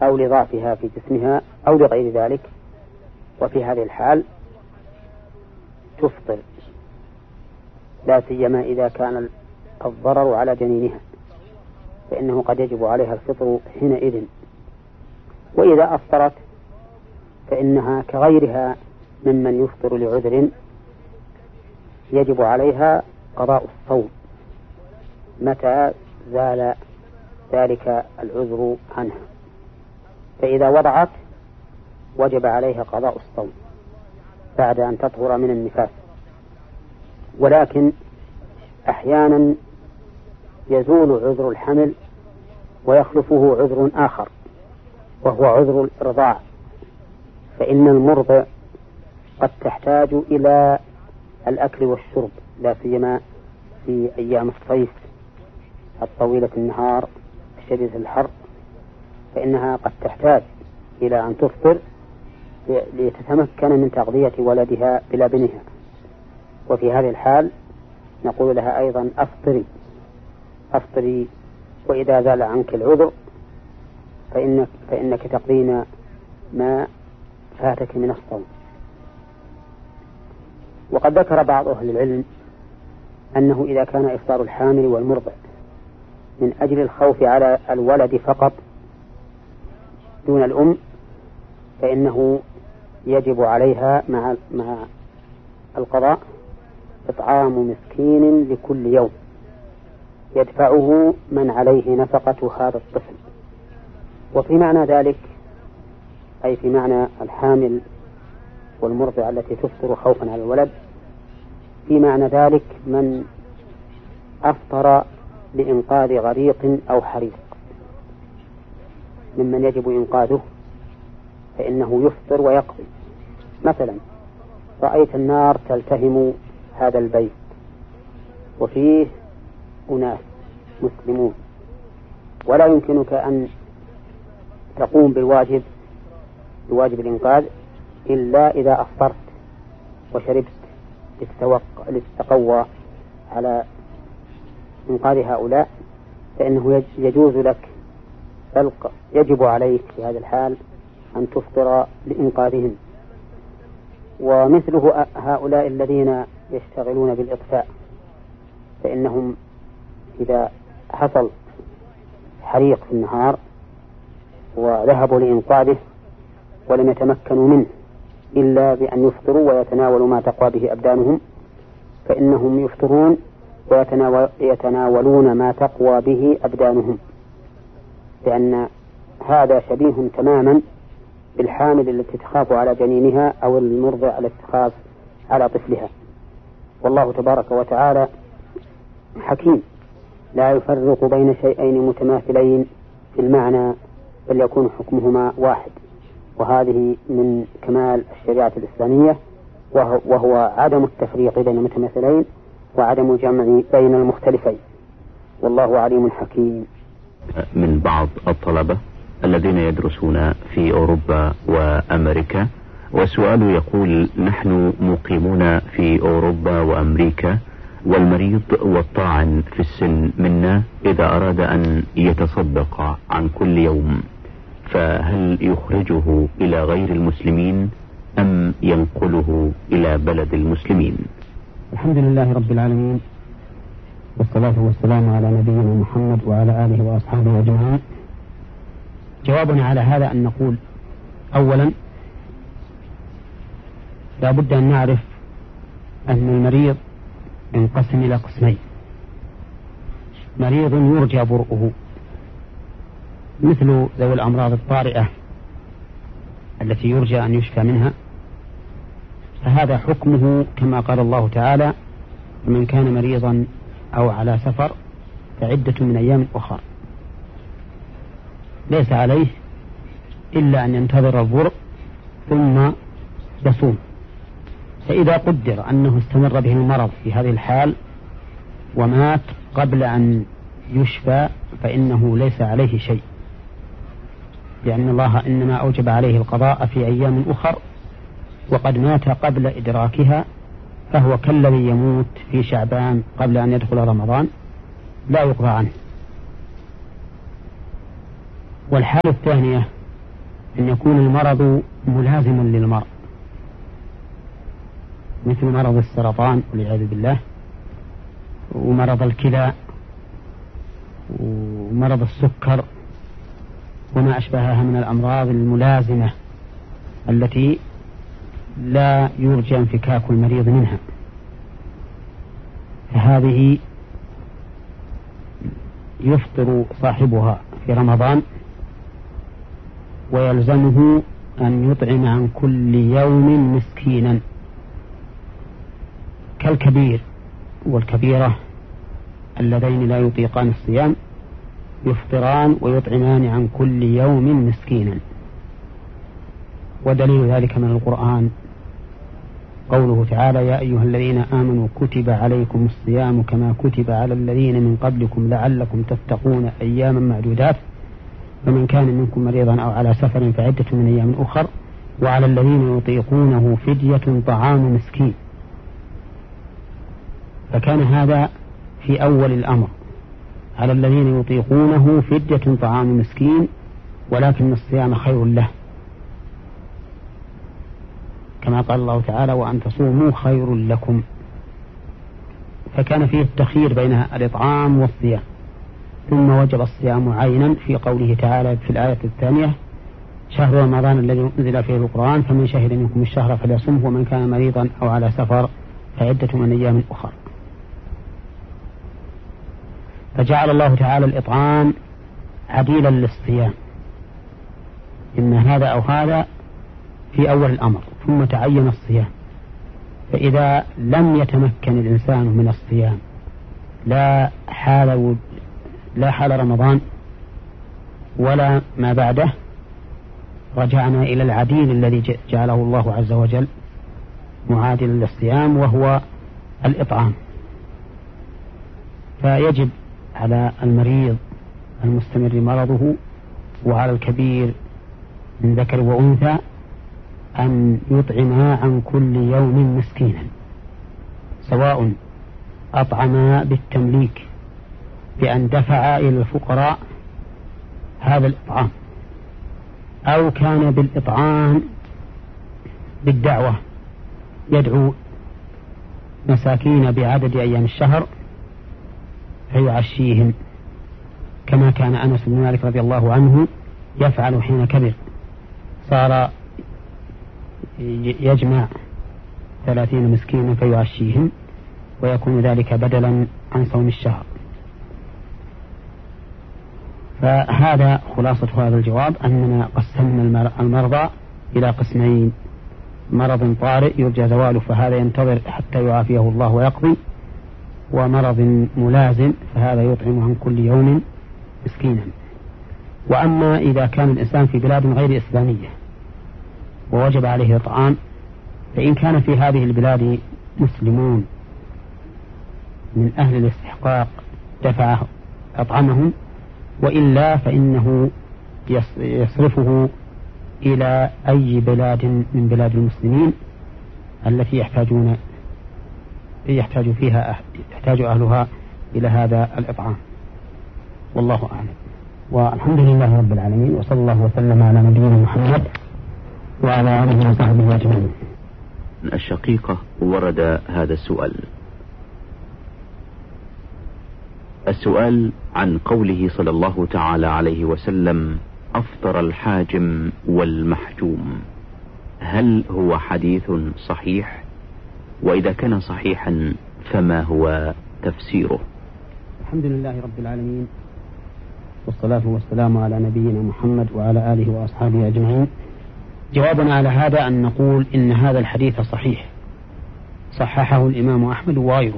أو لضعفها في جسمها أو لغير ذلك، وفي هذه الحال تفطر، لا سيما إذا كان الضرر على جنينها، فإنه قد يجب عليها الفطر حينئذ. وإذا أفطرت فإنها كغيرها ممن يفطر لعذر، يجب عليها قضاء الصوم متى زال ذلك العذر عنها. فإذا وضعت وجب عليها قضاء الصوم بعد أن تطهر من النفاس. ولكن أحيانا يزول عذر الحمل ويخلفه عذر آخر، وهو عذر الإرضاع، فإن المرضع قد تحتاج إلى الأكل والشرب، لا سيما في أيام الصيف الطويلة النهار الشديد الحر، فإنها قد تحتاج إلى أن تفطر لتتمكن من تغذية ولدها بلبنها. وفي هذه الحال نقول لها أيضا أفطري، وإذا زال عنك العذر فإنك تقضين ما فاتك من الصوم. وقد ذكر بعض أهل العلم أنه إذا كان إفطار الحامل والمرضع من أجل الخوف على الولد فقط دون الأم، فإنه يجب عليها مع القضاء إطعام مسكين لكل يوم يدفعه من عليه نفقة هذا الطفل. وفي معنى ذلك، أي في معنى الحامل والمرضع التي تفطر خوفا على الولد، في معنى ذلك من أفطر لإنقاذ غريق أو حريق ممن يجب إنقاذه، فإنه يفطر ويقضي. مثلا رأيت النار تلتهم هذا البيت وفيه أناس مسلمون، ولا يمكنك أن تقوم بواجب الإنقاذ إلا إذا أفطرت وشربت لتتقوى على إنقاذ هؤلاء، فإنه يجوز لك يجب عليك في هذا الحال أن تفطر لإنقاذهم. ومثله هؤلاء الذين يشتغلون بالإطفاء، فإنهم إذا حصل حريق في النهار وذهبوا لإنقاذه ولم يتمكنوا منه إلا بأن يفطروا ويتناولوا ما تقوى به أبدانهم، فإنهم يفطرون ويتناولون ما تقوى به أبدانهم، لأن هذا شبيه تماما بالحامل التي تخاف على جنينها أو المرضع التي تخاف على طفلها. والله تبارك وتعالى حكيم لا يفرق بين شيئين متماثلين في المعنى، بل يكون حكمهما واحد. وهذه من كمال الشريعة الإسلامية، وهو عدم التفريق بين المتماثلين وعدم الجمع بين المختلفين، والله عليم حكيم. من بعض الطلبة الذين يدرسون في أوروبا وأمريكا، والسؤال يقول: نحن مقيمون في أوروبا وأمريكا، والمريض والطاعن في السن منا إذا أراد أن يتصدق عن كل يوم، فهل يخرجه إلى غير المسلمين أم ينقله إلى بلد المسلمين؟ الحمد لله رب العالمين، والصلاة والسلام على نبينا محمد وعلى آله وأصحابه أجمعين. جوابنا على هذا أن نقول: أولا، لا بد أن نعرف أن المريض ينقسم إلى قسمين: مريض يرجى برؤه مثل ذوي الأمراض الطارئة التي يرجى أن يشفى منها، فهذا حكمه كما قال الله تعالى: ومن كان مريضا أو على سفر فعدة من أيام أخر. ليس عليه إلا أن ينتظر البرء ثم يصوم. فإذا قدر أنه استمر به المرض في هذه الحال ومات قبل أن يشفى فإنه ليس عليه شيء، لأن الله إنما أوجب عليه القضاء في أيام أخر، وقد مات قبل إدراكها، فهو كالذي يموت في شعبان قبل أن يدخل رمضان، لا يقضى عنه. والحالة الثانية أن يكون المرض ملازما للمرء، مثل مرض السرطان والعياذ بالله، ومرض الكلى، ومرض السكر، وما أشبهها من الأمراض الملازمة التي لا يرجى انفكاك المريض منها، فهذه يفطر صاحبها في رمضان ويلزمه أن يطعم عن كل يوم مسكينا، كالكبير والكبيرة اللذين لا يطيقان الصيام يفطران ويطعمان عن كل يوم مسكينا. ودليل ذلك من القرآن قوله تعالى: يا أيها الذين آمنوا كتب عليكم الصيام كما كتب على الذين من قبلكم لعلكم تتقون أياما معدودات، فمن كان منكم مريضا أو على سفر فعدة من أيام أخر، وعلى الذين يطيقونه فدية طعام مسكين. فكان هذا في أول الأمر، على الذين يطيقونه فدية طعام مسكين، ولكن الصيام خير له، كما قال الله تعالى: وأن تصوموا خير لكم. فكان فيه التخيير بين الإطعام والصيام، ثم وجب الصيام عينا في قوله تعالى في الآية الثانية: شهر رمضان الذي أنزل فيه القرآن فمن شهد منكم الشهر فليصمه ومن كان مريضا أو على سفر فعدة من أيام أخر. فجعل الله تعالى الإطعام عديلا للصيام، إن هذا أو هذا في أول الأمر، ثم تعين الصيام. فإذا لم يتمكن الإنسان من الصيام لا حال رمضان ولا ما بعده، رجعنا إلى العديل الذي جعله الله عز وجل معادلا للصيام، وهو الإطعام. فيجب على المريض المستمر مرضه وعلى الكبير من ذكر وأنثى أن يطعما عن كل يوم مسكينا، سواء أطعما بالتمليك بأن دفع إلى الفقراء هذا الإطعام، أو كان بالإطعام بالدعوة يدعو مساكين بعدد أيام الشهر فيعشيهم، كما كان أنس بن مالك رضي الله عنه يفعل حين كبر، صار يجمع 30 مسكينا فيعشيهم، ويكون ذلك بدلا عن صوم الشهر. فهذا خلاصة هذا الجواب، أننا قسمنا المرضى إلى قسمين: مرض طارئ يرجى زواله فهذا ينتظر حتى يعافيه الله ويقضي، ومرض ملازم فهذا يطعم عن كل يوم مسكينا. وأما إذا كان الإنسان في بلاد غير إسلامية ووجب عليه الطعام، فإن كان في هذه البلاد مسلمون من أهل الاستحقاق دفع أطعمهم، وإلا فإنه يصرفه إلى أي بلاد من بلاد المسلمين التي يحتاج أهلها إلى هذا الإطعام. والله أعلم، والحمد لله رب العالمين، وصلى الله وسلم على نبينا محمد وعلى آله وصحبه أجمعين. الشقيقة ورد هذا السؤال عن قوله صلى الله تعالى عليه وسلم: أفطر الحاجم والمحجوم، هل هو حديث صحيح؟ وإذا كان صحيحا فما هو تفسيره؟ الحمد لله رب العالمين، والصلاة والسلام على نبينا محمد وعلى آله وأصحابه أجمعين. جوابنا على هذا أن نقول إن هذا الحديث صحيح، صححه الإمام أحمد وغيره،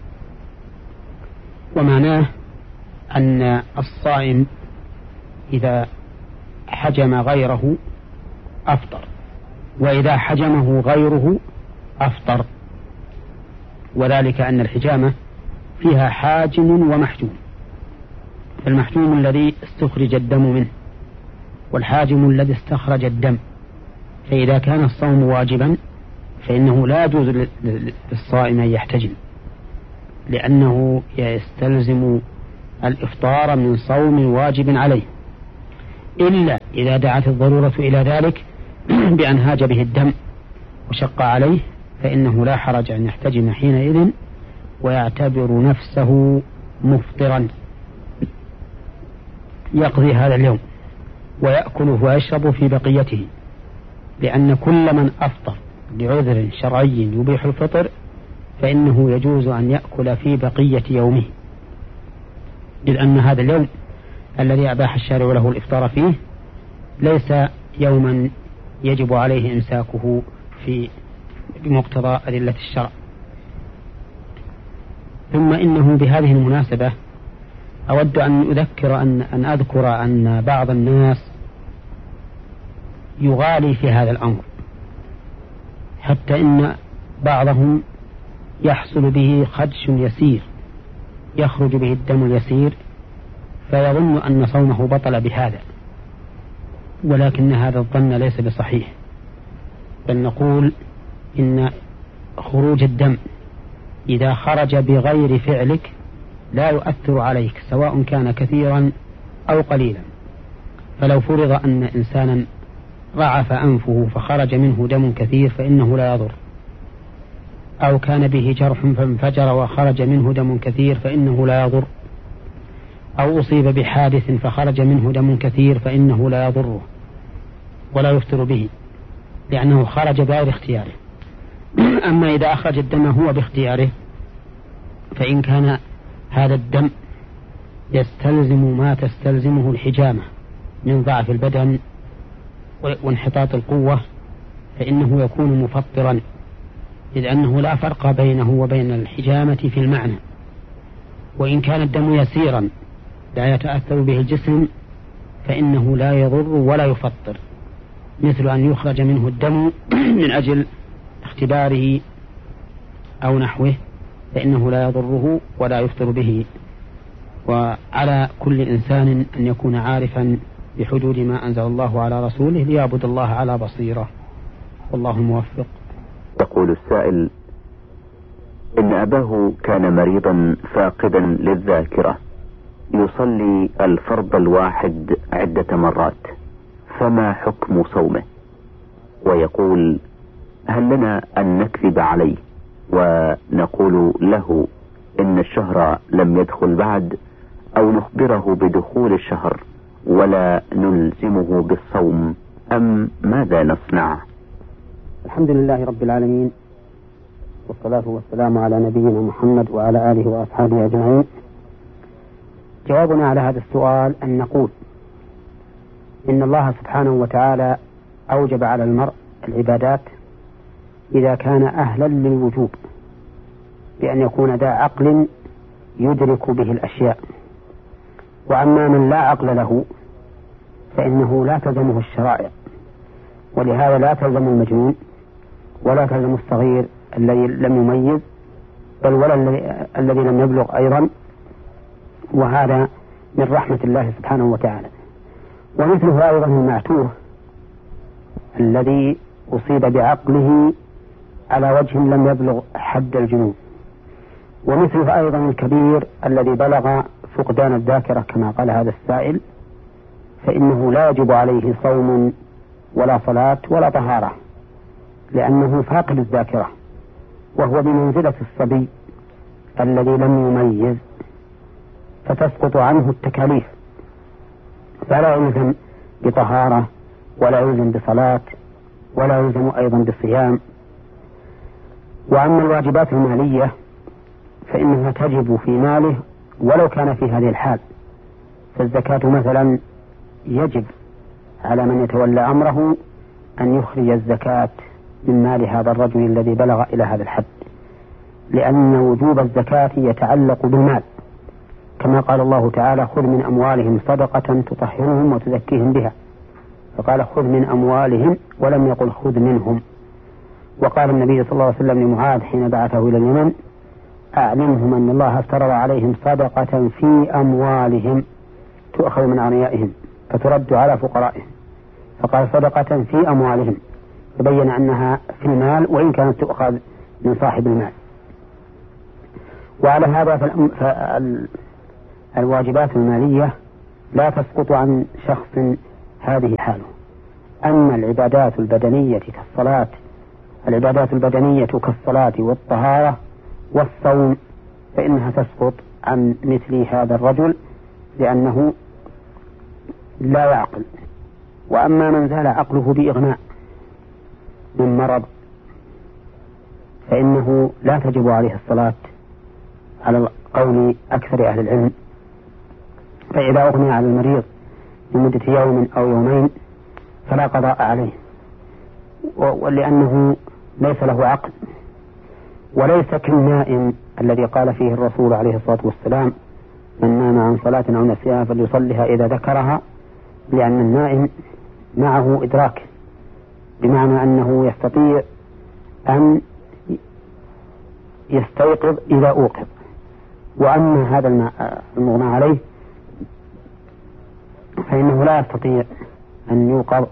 ومعناه أن الصائم إذا حجم غيره أفطر، وإذا حجمه غيره أفطر، وذلك أن الحجامة فيها حاجم ومحجوم، فالمحجوم الذي استخرج الدم منه، والحاجم الذي استخرج الدم. فإذا كان الصوم واجبا فإنه لا يجوز للصائم أن يحتجم، لأنه يستلزم الإفطار من صوم واجب عليه. إلا إذا دعت الضرورة إلى ذلك بأن هاج به الدم وشق عليه، فإنه لا حرج أن يحتجم حينئذ ويعتبر نفسه مفطرا يقضي هذا اليوم ويأكله ويشرب في بقيته، لأن كل من أفطر لعذر شرعي يبيح الفطر فإنه يجوز أن يأكل في بقية يومه، لأن هذا اليوم الذي أباح الشارع له الإفطار فيه ليس يوما يجب عليه إمساكه في بمقتضى أدلة الشرع. ثم إنه بهذه المناسبة أود أن أذكر أن بعض الناس يغالي في هذا الأمر، حتى إن بعضهم يحصل به خدش يسير يخرج به الدم اليسير فيظن أن صومه بطل بهذا، ولكن هذا الظن ليس بصحيح، بل نقول إن خروج الدم إذا خرج بغير فعلك لا يؤثر عليك سواء كان كثيرا أو قليلا. فلو فرض أن إنسانا رعف أنفه فخرج منه دم كثير فإنه لا يضر، أو كان به جرح فانفجر وخرج منه دم كثير فإنه لا يضر، أو أصيب بحادث فخرج منه دم كثير فإنه لا يضره ولا يفطر به، لأنه خرج بغير اختياره. أما إذا أخرج الدم هو باختياره فإن كان هذا الدم يستلزم ما تستلزمه الحجامة من ضعف البدن وانحطاط القوة فإنه يكون مفطرا، إذ أنه لا فرق بينه وبين الحجامة في المعنى. وإن كان الدم يسيرا لا يتأثر به الجسم فإنه لا يضر ولا يفطر، مثل أن يخرج منه الدم من أجل اختباره أو نحوه فإنه لا يضره ولا يفطر به. وعلى كل إنسان أن يكون عارفا بحدود ما أنزل الله على رسوله ليعبد الله على بصيرة، والله الموفق. يقول السائل: إن أباه كان مريضا فاقدا للذاكرة يصلي الفرض الواحد عدة مرات، فما حكم صومه؟ ويقول: هل لنا أن نكذب عليه ونقول له إن الشهر لم يدخل بعد، أو نخبره بدخول الشهر ولا نلزمه بالصوم، أم ماذا نصنع؟ الحمد لله رب العالمين، والصلاة والسلام على نبينا محمد وعلى آله وأصحابه أجمعين. جوابنا على هذا السؤال أن نقول إن الله سبحانه وتعالى أوجب على المرء العبادات إذا كان أهلا للوجوب، بأن يكون ذا عقل يدرك به الأشياء. وأما من لا عقل له فإنه لا تلزمه الشرائع، ولهذا لا تلزم المجنون ولا تلزم الصغير الذي لم يميز، بل ولا الذي لم يبلغ أيضا، وهذا من رحمة الله سبحانه وتعالى. ومثله أيضا المعتوه الذي أصيب بعقله على وجه لم يبلغ حد الجنون، ومثله أيضا الكبير الذي بلغ فقدان الذاكرة كما قال هذا السائل، فإنه لا يجب عليه صوم ولا صلاة ولا طهارة، لأنه فاقد الذاكرة، وهو بمنزلة الصبي الذي لم يميز، فتسقط عنه التكاليف، فلا يلزم بطهارة ولا يلزم بصلاة ولا يلزم أيضا بصيام. وأما الواجبات المالية فإنها تجب في ماله ولو كان في هذه الحال، فالزكاة مثلا يجب على من يتولى أمره أن يخرج الزكاة من مال هذا الرجل الذي بلغ إلى هذا الحد، لأن وجوب الزكاة يتعلق بالمال، كما قال الله تعالى: خذ من أموالهم صدقة تطهرهم وتزكيهم بها، فقال خذ من أموالهم ولم يقل خذ منهم. وقال النبي صلى الله عليه وسلم لمعاذ حين بعثه إلى اليمن: أعلمهم أن الله افترض عليهم صدقة في أموالهم تؤخذ من أغنيائهم فترد على فقرائهم، فقال صدقة في أموالهم، تبين أنها في المال وإن كانت تؤخذ من صاحب المال. وعلى هذا فالواجبات المالية لا تسقط عن شخص هذه حاله. أما العبادات البدنية كالصلاة والطهارة والصوم فإنها تسقط عن مثل هذا الرجل لأنه لا يعقل. وأما من زال عقله بإغماء من مرض فإنه لا تجب عليه الصلاة على قول أكثر أهل العلم. فإذا أغمي على المريض لمدة يوم أو يومين فلا قضاء عليه، ولأنه ليس له عقل، وليس كالنائم الذي قال فيه الرسول عليه الصلاة والسلام: من نام عن صلاة أو نسيها فليصلها إذا ذكرها، لأن النائم معه إدراك، بمعنى أنه يستطيع أن يستيقظ إذا أوقظ. وأما هذا المغمى عليه فإنه لا يستطيع أن يوقظ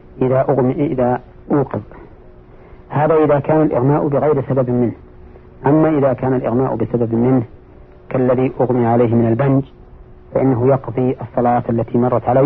إذا أوقظ. هذا إذا كان الإغماء بغير سبب منه. أما إذا كان الإغماء بسبب منه كالذي أغمي عليه من البنج فإنه يقضي الصلاة التي مرت عليه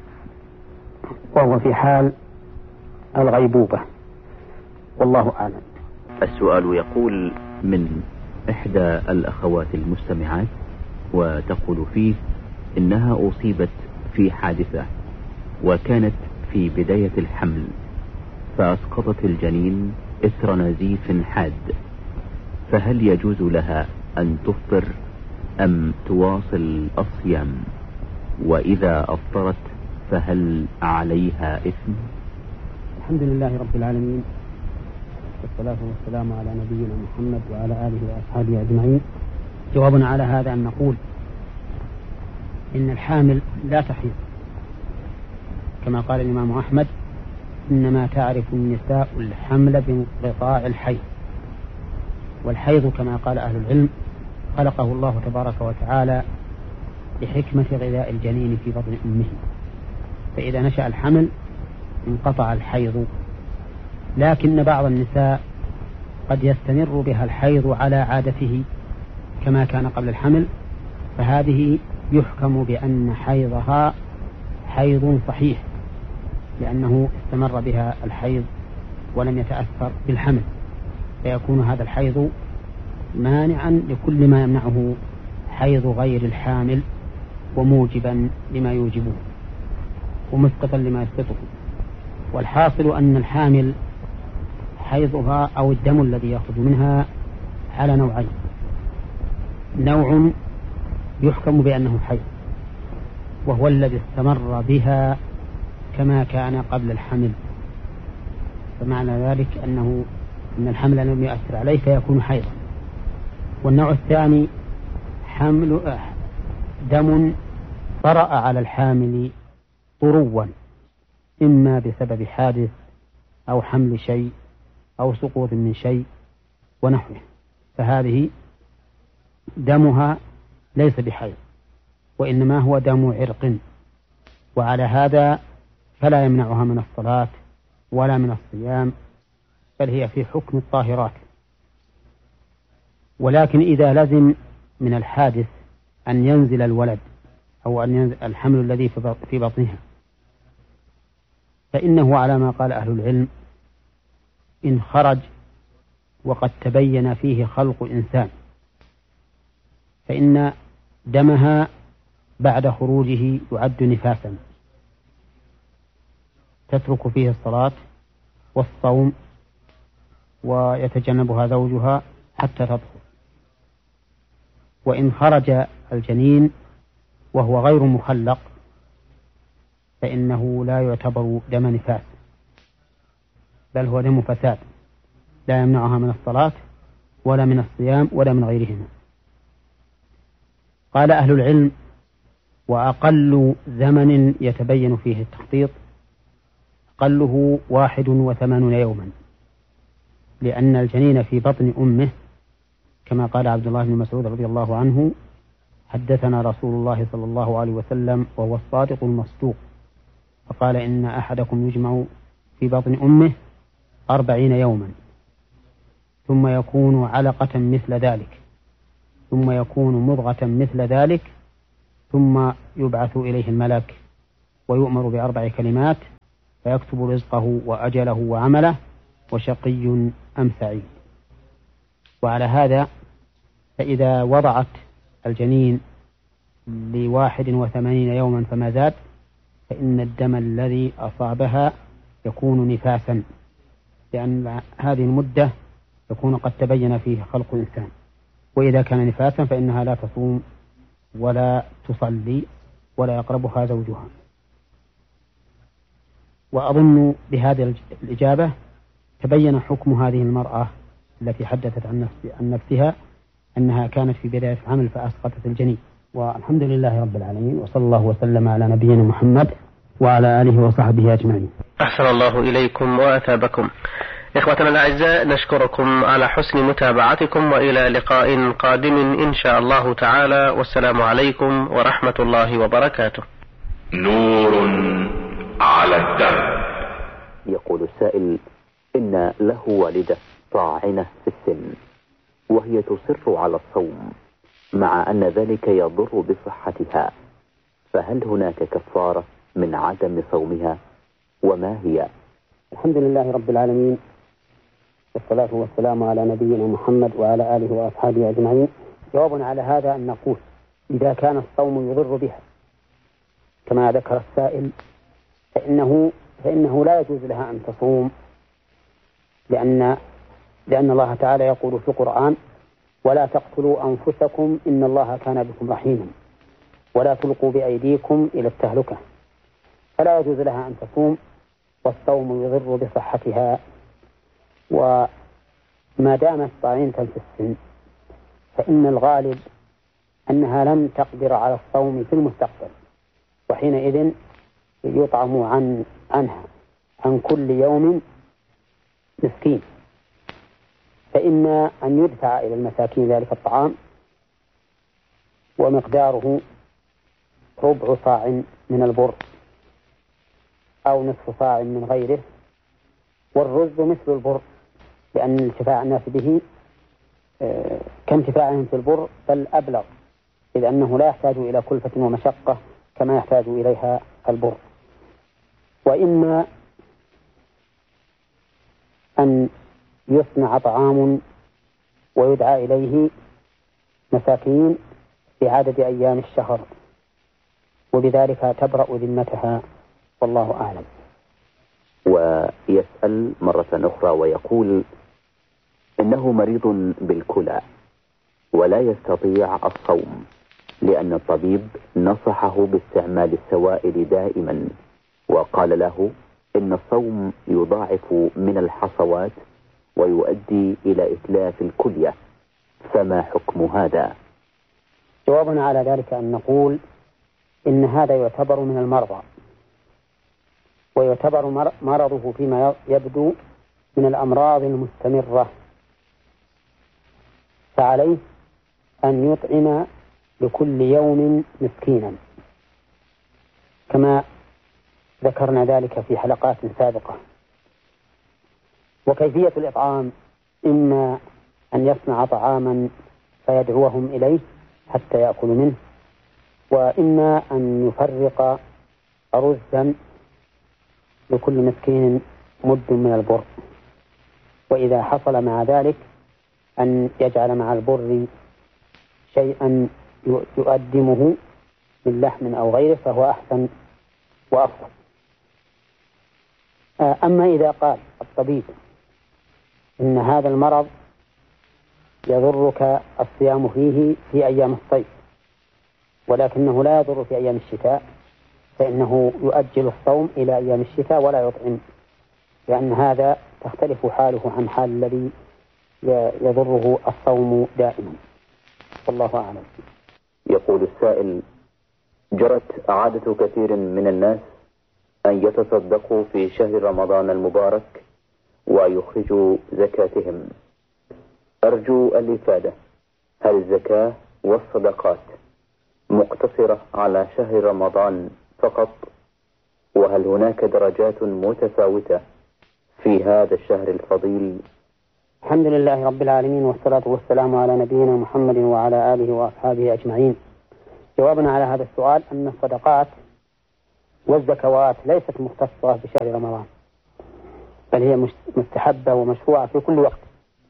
وهو في حال الغيبوبة، والله أعلم. السؤال يقول من إحدى الأخوات المستمعات، وتقول فيه إنها أصيبت في حادثة وكانت في بداية الحمل فأسقطت الجنين إثر نزيف حاد، فهل يجوز لها أن تفطر أم تواصل الصيام؟ وإذا أفطرت فهل عليها إثم؟ الحمد لله رب العالمين، والصلاة والسلام على نبينا محمد وعلى آله وأصحابه أجمعين. جوابنا على هذا أن نقول إن الحامل لا تحيض، كما قال الإمام أحمد: إنما تعرف النساء الحمل بانقطاع الحيض. والحيض كما قال أهل العلم خلقه الله تبارك وتعالى لحكمة غذاء الجنين في بطن أمه، فإذا نشأ الحمل انقطع الحيض. لكن بعض النساء قد يستمر بها الحيض على عادته كما كان قبل الحمل، فهذه يحكم بأن حيضها حيض صحيح، لأنه استمر بها الحيض ولم يتأثر بالحمل، فيكون هذا الحيض مانعا لكل ما يمنعه حيض غير الحامل، وموجبا لما يوجبه ومسقطا لما يسقطه. والحاصل أن الحامل حيضها أو الدم الذي يخرج منها على نوعين: نوع يحكم بأنه حيض وهو الذي استمر بها كما كان قبل الحمل، فمعنى ذلك أن الحمل لم يؤثر عليه فيكون حيضا. والنوع الثاني حمل دم طرأ على الحامل طروا، إما بسبب حادث أو حمل شيء أو سقوط من شيء ونحوه، فهذه دمها ليس بحيض وإنما هو دم عرق، وعلى هذا فلا يمنعها من الصلاة ولا من الصيام، بل هي في حكم الطاهرات. ولكن إذا لزم من الحادث أن ينزل الولد أو أن ينزل الحمل الذي في بطنها، فإنه على ما قال أهل العلم إن خرج وقد تبين فيه خلق إنسان فإن دمها بعد خروجه يعد نفاسا تترك فيه الصلاة والصوم ويتجنبها زوجها حتى تطهر. وإن خرج الجنين وهو غير مخلق فإنه لا يعتبر دم نفاس، بل هو دم فساد لا يمنعها من الصلاة ولا من الصيام ولا من غيرهما. قال أهل العلم: وأقل زمن يتبين فيه التخطيط أقله 81 يوما، لأن الجنين في بطن أمه كما قال عبد الله بن مسعود رضي الله عنه: حدثنا رسول الله صلى الله عليه وسلم وهو الصادق المصدوق، فقال: إن أحدكم يجمع في بطن أمه 40 يوما، ثم يكون علقة مثل ذلك، ثم يكون مضغة مثل ذلك، ثم يبعث إليه الملك ويؤمر ب4 كلمات فيكتب رزقه وأجله وعمله وشقي أم سعيد. وعلى هذا فإذا وضعت الجنين ل81 يوما فما زاد فإن الدم الذي أصابها يكون نفاسا، لأن هذه المدة يكون قد تبين فيه خلق الإنسان، وإذا كان نفاسا فإنها لا تصوم ولا تصلي ولا يقربها زوجها. وأظن بهذه الإجابة تبين حكم هذه المرأة التي حدثت عن نفسها أنها كانت في بداية عمل فأسقطت الجنين. والحمد لله رب العالمين، وصلى الله وسلم على نبينا محمد وعلى آله وصحبه أجمعين. أحسن الله إليكم وأثابكم. إخوتنا الأعزاء، نشكركم على حسن متابعتكم، وإلى لقاء قادم إن شاء الله تعالى، والسلام عليكم ورحمة الله وبركاته. نور على الدرب. يقول السائل: إن له والدة طاعنة في السن، وهي تصر على الصوم مع أن ذلك يضر بصحتها، فهل هناك كفارة من عدم صومها، وما هي؟ الحمد لله رب العالمين، والصلاة والسلام على نبينا محمد وعلى آله وأصحابه أجمعين. جوابنا على هذا أن نقول: إذا كان الصوم يضر بها كما ذكر السائل فإنه لا يجوز لها أن تصوم، لأن الله تعالى يقول في القرآن: ولا تقتلوا أنفسكم إن الله كان بكم رحيما ولا تلقوا بأيديكم إلى التهلكة. فلا يجوز لها أن تصوم، والصوم يضر بصحتها. وما دامت طاعنة في السن فإن الغالب أنها لم تقدر على الصوم في المستقبل، وحينئذ يطعم عنها عن كل يوم مسكين، فإما أن يدفع إلى المساكين ذلك الطعام ومقداره ربع صاع من البر أو نصف صاع من غيره، والرز مثل البر، لأن انتفاع الناس به كانتفاعهم في البر بل أبلغ، إذ أنه لا يحتاج إلى كلفة ومشقة كما يحتاج إليها البر. وإما أن يصنع طعام ويدعى إليه مساكين بعدد أيام الشهر، وبذلك تبرأ ذمتها، والله أعلم. ويسأل مرة أخرى ويقول: إنه مريض بالكلى ولا يستطيع الصوم، لأن الطبيب نصحه باستعمال السوائل دائما، وقال له إن الصوم يضاعف من الحصوات ويؤدي إلى إتلاف الكلية، فما حكم هذا؟ جوابنا على ذلك أن نقول: إن هذا يعتبر من المرضى، ويعتبر مرضه فيما يبدو من الأمراض المستمرة، فعليه أن يطعم لكل يوم مسكينا، كما ذكرنا ذلك في حلقات سابقة. وكيفية الإطعام: إما أن يصنع طعاما فيدعوهم إليه حتى يأكلوا منه، وإما أن يفرق رزا لكل مسكين مد من البر، وإذا حصل مع ذلك أن يجعل مع البر شيئا يقدمه من لحم أو غيره فهو أحسن وأفضل. أما إذا قال الطبيب إن هذا المرض يضرك الصيام فيه في أيام الصيف ولكنه لا يضر في أيام الشتاء، فإنه يؤجل الصوم إلى أيام الشتاء ولا يطعم، لأن هذا تختلف حاله عن حال الذي يضره الصوم دائما، والله أعلم. يقول السائل: جرت عادة كثير من الناس أن يتصدقوا في شهر رمضان المبارك ويخرجوا زكاتهم. أرجو الإفادة: هل الزكاة والصدقات مقتصرة على شهر رمضان فقط، وهل هناك درجات متفاوتة في هذا الشهر الفضيل؟ الحمد لله رب العالمين، والصلاة والسلام على نبينا محمد وعلى آله وأصحابه أجمعين. جوابنا على هذا السؤال أن الصدقات والزكوات ليست مختصة بشهر رمضان، بل هي مستحبة ومشروعة في كل وقت.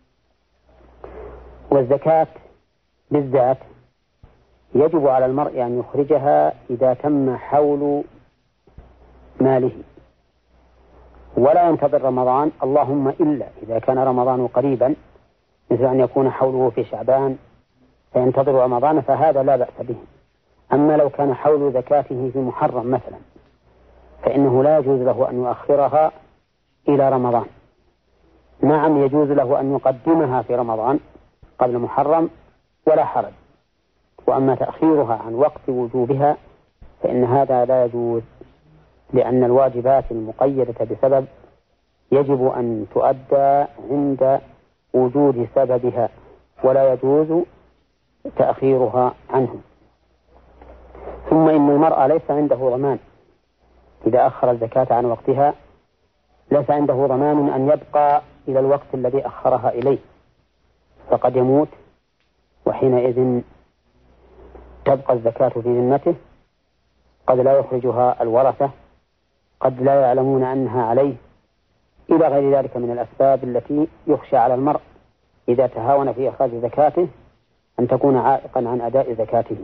والزكاة بالذات يجب على المرء أن يخرجها إذا تم حول ماله، ولا ينتظر رمضان، اللهم إلا إذا كان رمضان قريبا، مثل أن يكون حوله في شعبان فينتظر رمضان، فهذا لا بأس به. أما لو كان حول زكاته في محرم مثلا، فإنه لا يجوز له أن يؤخرها إلى رمضان. نعم يجوز له أن يقدمها في رمضان قبل محرم ولا حرج، وأما تأخيرها عن وقت وجوبها فإن هذا لا يجوز، لأن الواجبات المقيدة بسبب يجب أن تؤدى عند وجود سببها، ولا يجوز تأخيرها عنه. ثم إن المرأة ليس عنده ضمان إذا أخر الزكاة عن وقتها، ليس عنده ضمان أن يبقى إلى الوقت الذي أخرها إليه، فقد يموت وحينئذ تبقى الزكاة في ذمته، قد لا يخرجها الورثة، قد لا يعلمون أنها عليه، إلى غير ذلك من الأسباب التي يخشى على المرء إذا تهاون في إخراج زكاته أن تكون عائقا عن أداء زكاته.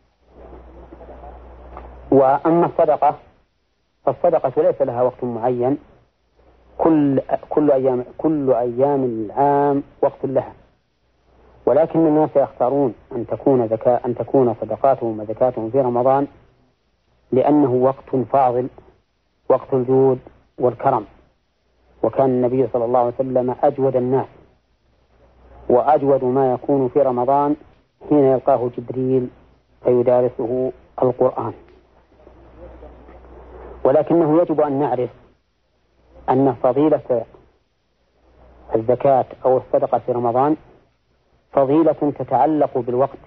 وأما الصدقة فالصدقة ليس لها وقت معين، كل أيام العام وقت لها، ولكن الناس يختارون أن تكون صدقاتهم وزكاتهم في رمضان، لأنه وقت فاضل، وقت الجود والكرم. وكان النبي صلى الله عليه وسلم أجود الناس، وأجود ما يكون في رمضان حين يلقاه جبريل فيدارسه القرآن. ولكنه يجب أن نعرف أن فضيلة الزكاة أو الصدقة في رمضان فضيلة تتعلق بالوقت،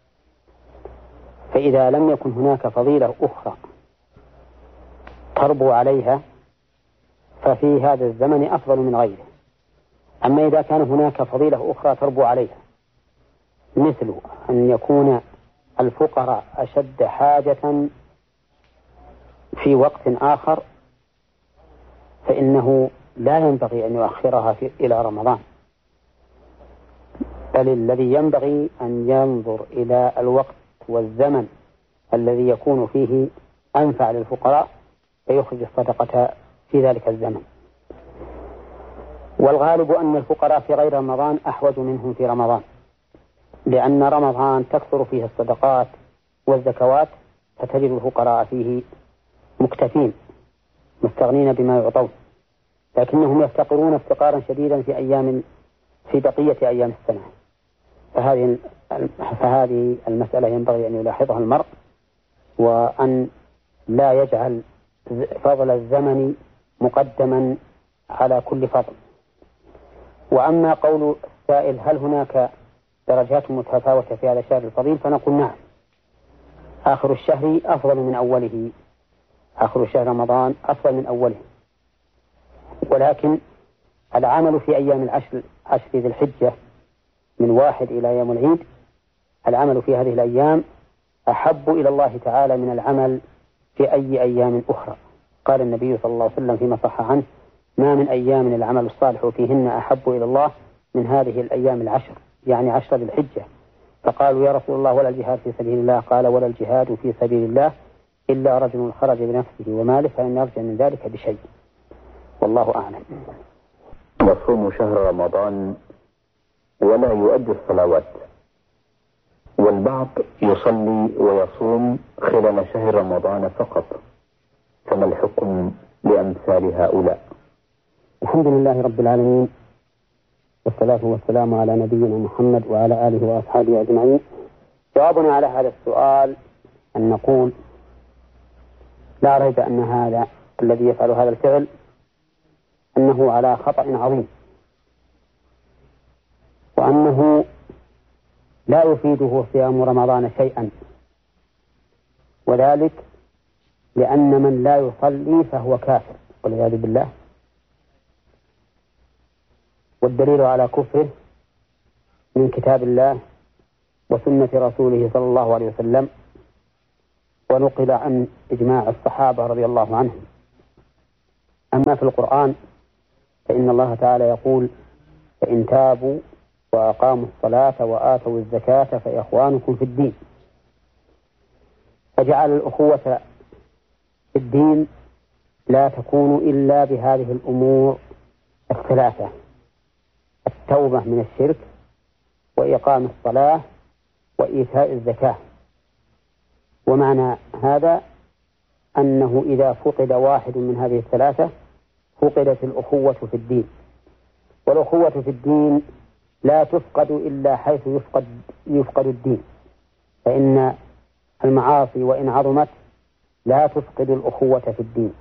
فإذا لم يكن هناك فضيلة أخرى تربو عليها ففي هذا الزمن أفضل من غيره. أما إذا كان هناك فضيلة أخرى تربو عليها، مثل أن يكون الفقراء أشد حاجة في وقت آخر، فإنه لا ينبغي أن يؤخرها إلى رمضان، بل الذي ينبغي أن ينظر إلى الوقت والزمن الذي يكون فيه أنفع للفقراء فيخرج الصدقة في ذلك الزمن. والغالب أن الفقراء في غير رمضان أحوج منهم في رمضان، لأن رمضان تكثر فيه الصدقات والزكوات، فتجد الفقراء فيه مكتفين مستغنين بما يعطون، لكنهم يفتقرون افتقارا شديدا في بقية أيام السنة. فهذه المسألة ينبغي أن يلاحظها المرء، وأن لا يجعل فضل الزمن مقدما على كل فضل. وأما قول السائل هل هناك درجات متفاوتة في هذا الشهر الفضيل، فنقول نعم، آخر الشهر أفضل من أوله، آخر شهر رمضان أفضل من أوله، ولكن العمل في أيام عشر ذي الحجة من 1 إلى يوم العيد، العمل في هذه الأيام أحب إلى الله تعالى من العمل في أي أيام أخرى. قال النبي صلى الله عليه وسلم فيما صح عنه: ما من أيام العمل الصالح فيهن أحب إلى الله من هذه الأيام العشر، يعني 10 ذي الحجة. فقالوا: يا رسول الله ولا الجهاد في سبيل الله؟ قال: ولا الجهاد في سبيل الله إلا رجل خرج بنفسه وماله فلن يرجع من ذلك بشيء. والله أعلم. يصوم شهر رمضان ولا يؤدي الصلوات، والبعض يصلي ويصوم خلال شهر رمضان فقط، فما الحكم لأمثال هؤلاء؟ الحمد لله رب العالمين، والصلاة والسلام على نبينا محمد وعلى آله وأصحابه أجمعين. جوابنا على هذا السؤال أن نقول: لا ريب أن هذا الذي يفعل هذا الفعل أنه على خطأ عظيم، وأنه لا يفيده صيام رمضان شيئا، وذلك لأن من لا يصلي فهو كافر والعياذ بالله. والدليل على كفره من كتاب الله وسنة رسوله صلى الله عليه وسلم، ونقل عن إجماع الصحابة رضي الله عنهم. أما في القرآن فإن الله تعالى يقول: فإن تابوا وأقاموا الصلاة وآتوا الزكاة فإخوانكم في الدين. فجعل الأخوة في الدين لا تكون إلا بهذه الأمور الثلاثة: التوبة من الشرك، وإقام الصلاة، وإيتاء الزكاة. ومعنى هذا أنه إذا فقد واحد من هذه الثلاثة فقدت الأخوة في الدين. والأخوة في الدين لا تفقد إلا حيث يفقد الدين، فإن المعاصي وإن عظمت لا تفقد الأخوة في الدين.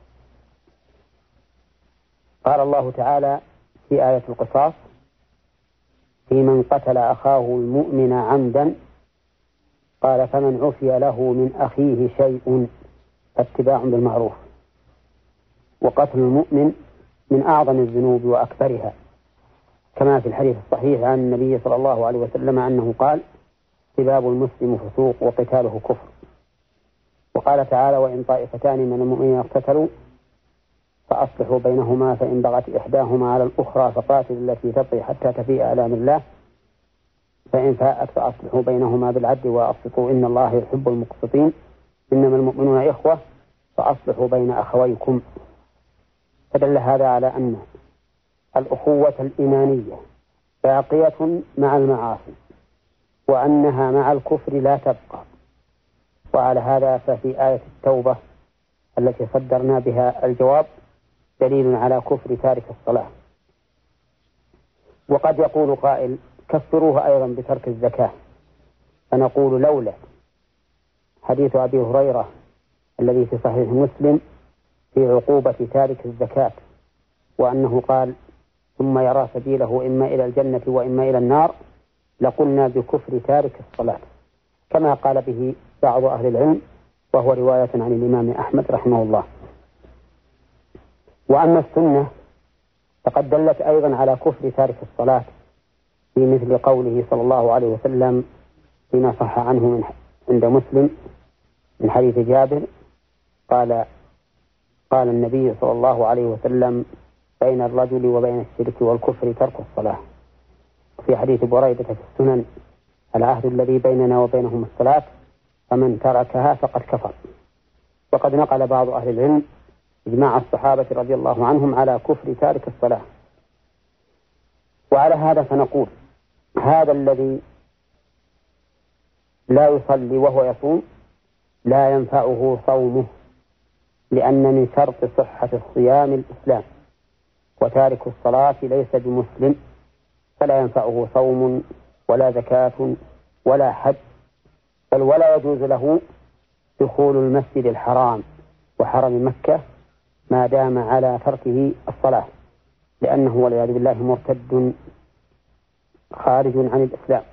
قال الله تعالى في آية القصاص: في من قتل أخاه المؤمن عمدا قال فمن عفي له من أخيه شيء فاتباع بالمعروف. وقتل المؤمن من أعظم الذنوب وأكبرها، كما في الحديث الصحيح عن النبي صلى الله عليه وسلم أنه قال: سباب المسلم فسوق وقتاله كفر. وقال تعالى: وإن طائفتان من المؤمنين اقتتلوا فأصلحوا بينهما فإن بغت إحداهما على الأخرى فقاتلوا التي تبغي حتى تفيء إلى أمر الله فإن فاءت فأصلحوا بينهما بالعدل وأقسطوا إن الله يحب المقسطين إنما المؤمنون إخوة فأصلحوا بين أخويكم. فدل هذا على أن الأخوة الإيمانية باقية مع المعاصي، وأنها مع الكفر لا تبقى. وعلى هذا ففي آية التوبة التي صدرنا بها الجواب دليل على كفر تارك الصلاة. وقد يقول قائل: كفروه أيضا بترك الزكاة. فنقول: لولا حديث أبي هريرة الذي في صحيح مسلم في عقوبة تارك الزكاة، وأنه قال: ثم يرى سبيله إما إلى الجنة وإما إلى النار، لقلنا بكفر تارك الصلاة، كما قال به بعض أهل العلم، وهو رواية عن الإمام أحمد رحمه الله. وأما السنة فقد دلت أيضا على كفر تارك الصلاة، في مثل قوله صلى الله عليه وسلم فيما صح عنه عند مسلم من حديث جابر قال النبي صلى الله عليه وسلم: بين الرجل وبين الشرك والكفر ترك الصلاة. في حديث بريدة في السنن: العهد الذي بيننا وبينهم الصلاة فمن تركها فقد كفر. وقد نقل بعض أهل العلم إجماع الصحابة رضي الله عنهم على كفر تارك الصلاة. وعلى هذا فنقول: هذا الذي لا يصلي وهو يصوم لا ينفعه صومه، لأن من شرط صحة الصيام الإسلام، وتارك الصلاة ليس بمسلم، فلا ينفعه صوم ولا زكاة ولا حج، بل ولا يجوز له دخول المسجد الحرام وحرم مكة ما دام على تركه الصلاة، لأنه والعياذ بالله مرتد خارج عن الإسلام.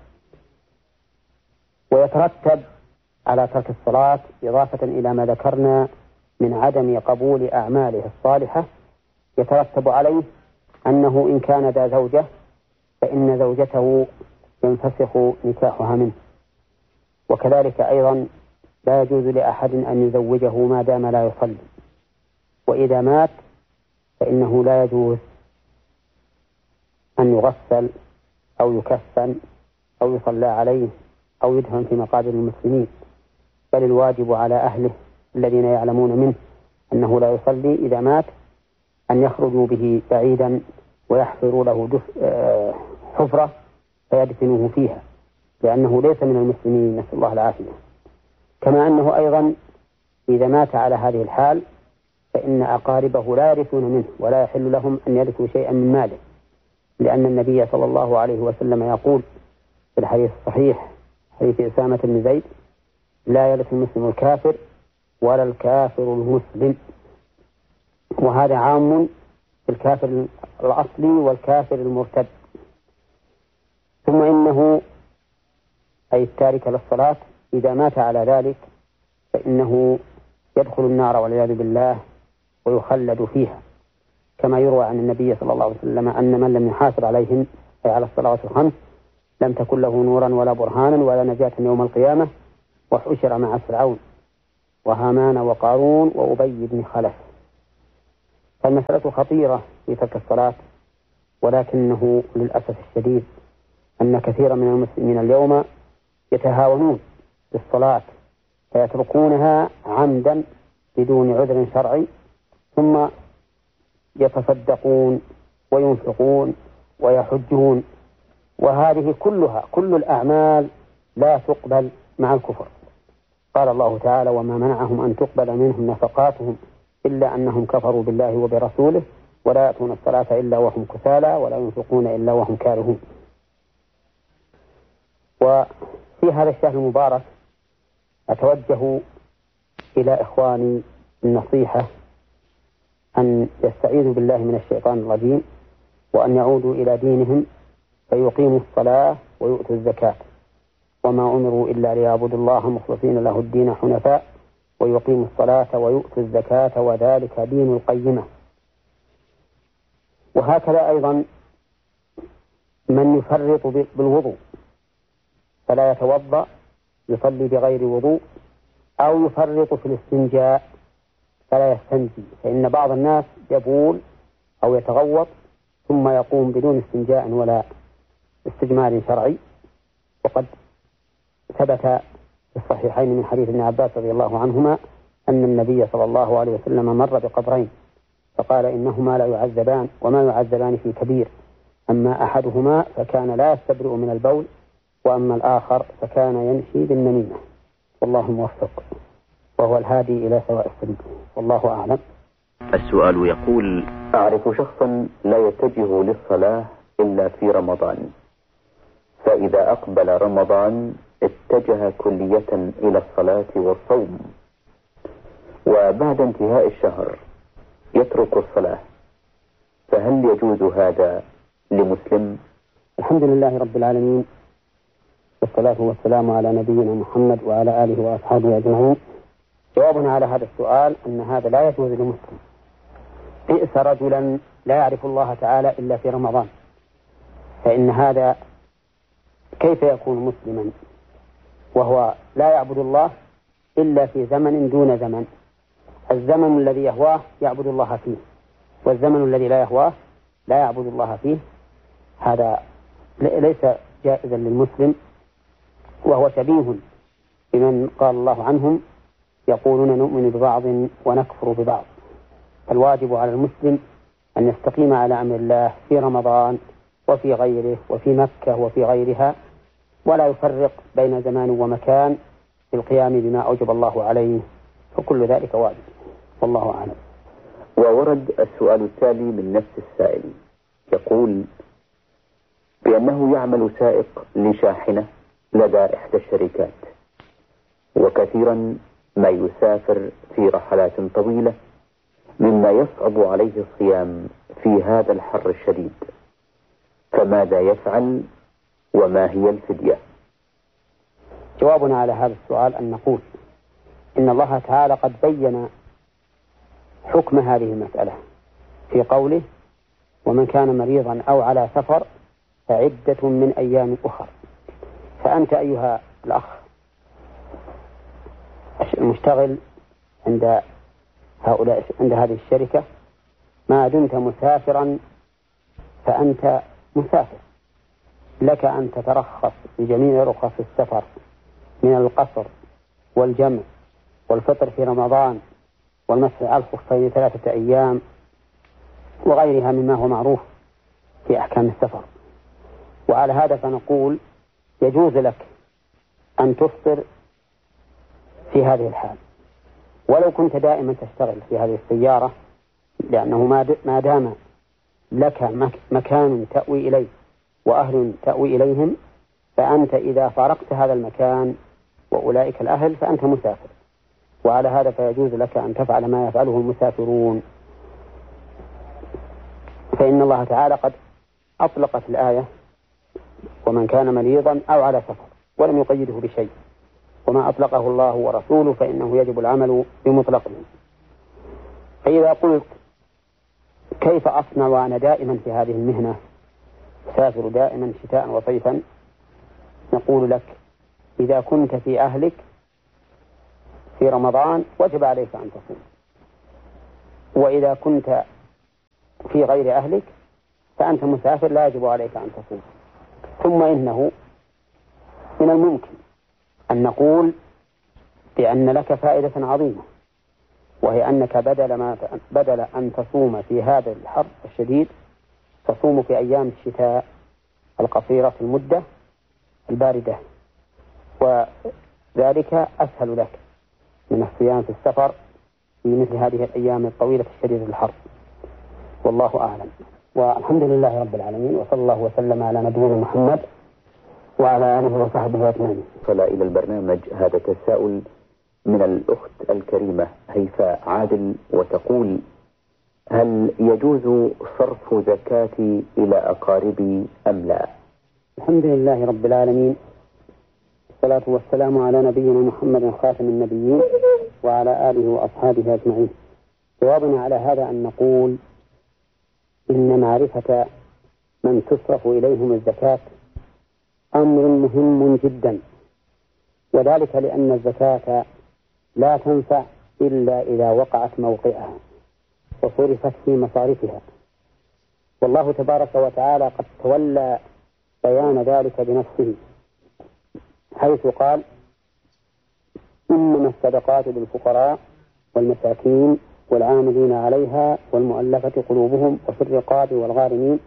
ويترتب على ترك الصلاة إضافة إلى ما ذكرنا من عدم قبول أعماله الصالحة، يترتب عليه أنه إن كان ذا زوجة فإن زوجته ينفسخ نكاحها منه. وكذلك أيضا لا يجوز لأحد أن يزوجه ما دام لا يصلي. وإذا مات فإنه لا يجوز أن يغسل أو يكفن أو يصلى عليه أو يدفن في مقابر المسلمين، بل الواجب على أهله الذين يعلمون منه أنه لا يصلي إذا مات أن يخرجوا به بعيدا ويحفروا له حفرة فيدفنوه فيها، لأنه ليس من المسلمين، نسأل الله العافية. كما أنه أيضا إذا مات على هذه الحال فإن أقاربه لا يرثون منه ولا يحل لهم أن يرثوا شيئا من ماله، لأن النبي صلى الله عليه وسلم يقول في الحديث الصحيح حديث أسامة بن زيد: لا يرث المسلم الكافر ولا الكافر المسلم. وهذا عام في الكافر الأصلي والكافر المرتد. ثم إنه أي التارك للصلاة إذا مات على ذلك فإنه يدخل النار والعياذ بالله ويخلد فيها، كما يروى عن النبي صلى الله عليه وسلم أن من لم يحافظ عليهم أي على الصلوات الخمس لم تكن له نورا ولا برهانا ولا نجاة يوم القيامة وحشر مع فرعون. وهامان وقارون وأبي بن خلف. فالمسألة خطيرة في ترك الصلاة، ولكنه للأسف الشديد أن كثيرا من المسلمين اليوم يتهاونون بالصلاة فيتركونها عمدا بدون عذر شرعي، ثم يتصدقون وينفقون ويحجون، وهذه كلها كل الأعمال لا تقبل مع الكفر. قال الله تعالى: وما منعهم أن تقبل منهم نفقاتهم إلا أنهم كفروا بالله وبرسوله ولا يأتون الصلاة إلا وهم كسالى ولا ينفقون إلا وهم كارهون. وفي هذا الشهر المبارك أتوجه إلى إخواني النصيحة أن يستعيذوا بالله من الشيطان الرجيم، وأن يعودوا إلى دينهم فيقيموا الصلاة ويؤتوا الزكاة، وما أمروا إلا ليعبدوا الله مخلصين له الدين حنفاء ويقيموا الصلاة ويؤتوا الزكاة وذلك دين القيمة. وهكذا أيضا من يفرط بالوضوء فلا يتوضأ، يصلي بغير وضوء، أو يفرط في الاستنجاء فلا يستنجي، فإن بعض الناس يبول أو يتغوط ثم يقوم بدون استنجاء ولا استجمار شرعي. وقد ثبت في الصحيحين من حديث ابن عباس رضي الله عنهما أن النبي صلى الله عليه وسلم مر بقبرين فقال: إنهما لا يعذبان وما يعذبان في كبير، أما أحدهما فكان لا يستبرئ من البول، وأما الآخر فكان يمشي بالنميمة. والله موفق وهو الهادي إلى سواء السبيل، والله أعلم. السؤال يقول: أعرف شخصا لا يتجه للصلاة إلا في رمضان، فإذا أقبل رمضان اتجه كلية إلى الصلاة والصوم، وبعد انتهاء الشهر يترك الصلاة، فهل يجوز هذا لمسلم؟ الحمد لله رب العالمين، والصلاة والسلام على نبينا محمد وعلى آله وأصحابه أجمعين. جوابنا على هذا السؤال أن هذا لا يجوز لمسلم. بئس رجلا لا يعرف الله تعالى إلا في رمضان، فإن هذا كيف يكون مسلما وهو لا يعبد الله إلا في زمن دون زمن؟ الزمن الذي يهواه يعبد الله فيه، والزمن الذي لا يهواه لا يعبد الله فيه. هذا ليس جائزا للمسلم، وهو شبيه بمن قال الله عنهم: يقولون نؤمن ببعض ونكفر ببعض. فالواجب على المسلم أن يستقيم على أمر الله في رمضان وفي غيره وفي مكة وفي غيرها، ولا يفرق بين زمان ومكان في القيام بما أوجب الله عليه، فكل ذلك واجب، والله أعلم. وورد السؤال التالي من نفس السائل، يقول بأنه يعمل سائق لشاحنة لدى إحدى الشركات، وكثيرا ما يسافر في رحلات طويلة، مما يصعب عليه الصيام في هذا الحر الشديد، فماذا يفعل وما هي الفدية؟ جوابنا على هذا السؤال أن نقول إن الله تعالى قد بين حكم هذه المسألة في قوله: ومن كان مريضا أو على سفر فعدة من أيام أخر. فأنت أيها الأخ المشتغل عند هذه الشركة، ما دمت مسافرا فأنت مسافر، لك أن تترخص بجميع رخص السفر من القصر والجمع والفطر في رمضان والمسح على الخفين 3 أيام وغيرها مما هو معروف في أحكام السفر. وعلى هذا فنقول يجوز لك أن تفطر في هذه الحال، ولو كنت دائما تشتغل في هذه السيارة، لأنه ما دام لك مكان تأوي إليه وأهل تأوي إليهم، فأنت إذا فارقت هذا المكان وأولئك الأهل فأنت مسافر. وعلى هذا فيجوز لك أن تفعل ما يفعله المسافرون، فإن الله تعالى قد أطلقت الآية: ومن كان مريضا أو على سفر، ولم يقيده بشيء، وما أطلقه الله ورسوله فإنه يجب العمل بمطلقه. فإذا قلت كيف أصنع وأنا دائما في هذه المهنة، أسافر دائما شتاء وصيفا، نقول لك: إذا كنت في أهلك في رمضان وجب عليك أن تصوم، وإذا كنت في غير أهلك فأنت مسافر لا يجب عليك أن تصوم. ثم إنه من الممكن أن نقول بأن لك فائدة عظيمة، وهي أنك بدل أن تصوم في هذا الحر الشديد تصوم في أيام الشتاء القصيرة المدة الباردة، وذلك أسهل لك من الصيام في السفر في مثل هذه الأيام الطويلة الشديدة الحر. والله أعلم، والحمد لله رب العالمين، وصلى الله وسلم على نبينا محمد وعلى آله وصحبه أجمعين. صل إلى البرنامج هذا تساؤل من الأخت الكريمة هيفاء عادل، وتقول: هل يجوز صرف زكاتي إلى أقاربي أم لا؟ الحمد لله رب العالمين، الصلاة والسلام على نبينا محمد خاتم النبيين وعلى آله وأصحابه أجمعين. جوابنا على هذا أن نقول إن معرفة من تصرف إليهم الزكاة أمر مهم جدا، وذلك لأن الزكاة لا تنفع إلا إذا وقعت موقعها وصرفت في مصارفها، والله تبارك وتعالى قد تولى بيان ذلك بنفسه، حيث قال: إنما الصدقات للفقراء والمساكين والعاملين عليها والمؤلفة قلوبهم وفي الرقاب والغارمين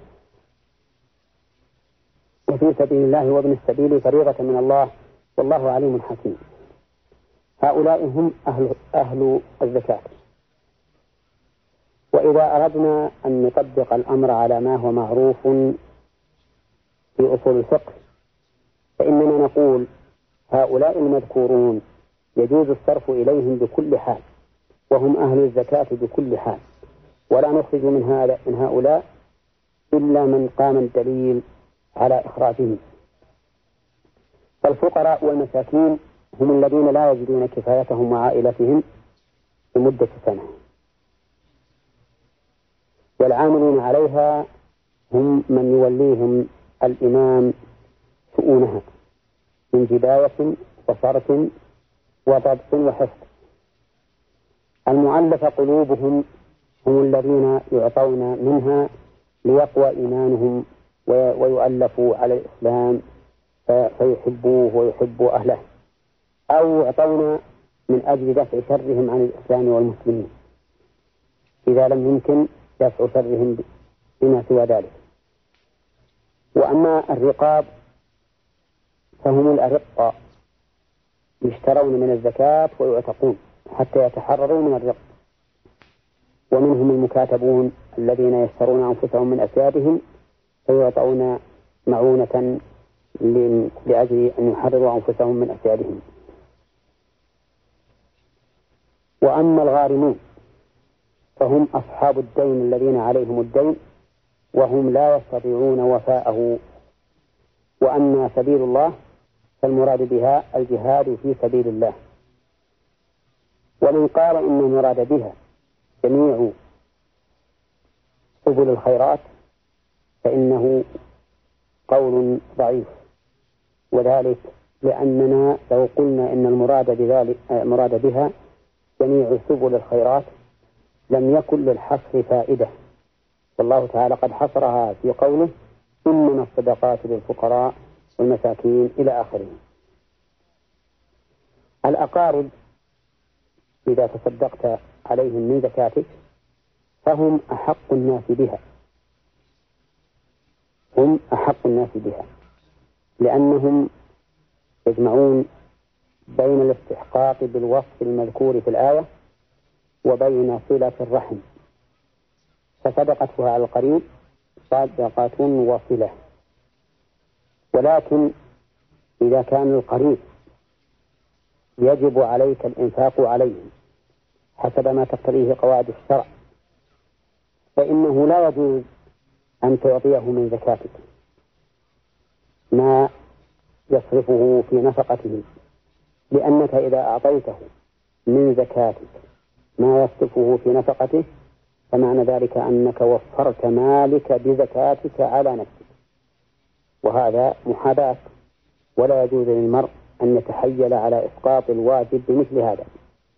وفي سبيل الله وابن السبيل فريضة من الله والله عليم حكيم. هؤلاء هم أهل الزكاة. وإذا أردنا أن نطبق الأمر على ما هو معروف في أصول الفقه فإننا نقول: هؤلاء المذكورون يجوز الصرف إليهم بكل حال، وهم أهل الزكاة بكل حال، ولا نخرج من هؤلاء إلا من قام الدليل على إخراجهم. فالفقراء والمساكين هم الذين لا يجدون كفايتهم وعائلتهم لمدة سنة، والعاملين عليها هم من يوليهم الإمام شؤونها من جباية وصرف وضبط وحفظ. المؤلف قلوبهم هم الذين يعطون منها ليقوى إيمانهم ويؤلفوا على الإسلام فيحبوه ويحبوا أهله، أو يعطون من أجل دفع شرهم عن الإسلام والمسلمين إذا لم يمكن دفع شرهم بما سوى ذلك. وأما الرقاب فهم الأرقاء يشترون من الزكاة ويعتقون حتى يتحرروا من الرق، ومنهم المكاتبون الذين يشترون أنفسهم من أسيادهم فيعطون معونة لأجل أن يحرروا أنفسهم من أسيادهم. وأما الغارمون فهم أصحاب الدين الذين عليهم الدين وهم لا يستطيعون وفاءه. وأما سبيل الله فالمراد بها الجهاد في سبيل الله. ومن قال إن المراد بها جميع سبل الخيرات فإنه قول ضعيف، وذلك لأننا لو قلنا إن المراد بها جميع سبل الخيرات لم يكن للحصر فائدة، والله تعالى قد حصرها في قوله: إنما الصدقات للفقراء والمساكين إلى آخره. الأقارب إذا تصدقت عليهم من زكاتك فهم أحق الناس بها، هم أحق الناس بها، لأنهم يجمعون بين الاستحقاق بالوصف المذكور في الآية وبين صلة الرحم، فصدقتها على القريب صدقة وصلة. ولكن إذا كان القريب يجب عليك الإنفاق عليهم حسب ما تقتضيه قواعد الشرع فإنه لا يجوز أن تعطيه من زكاتك ما يصرفه في نفقته، لأنك إذا أعطيته من زكاتك ما يصرفه في نفقته فمعنى ذلك أنك وفرت مالك بزكاتك على نفسك، وهذا محاباة، ولا يجوز للمرء أن يتحيل على إسقاط الواجب بمثل هذا،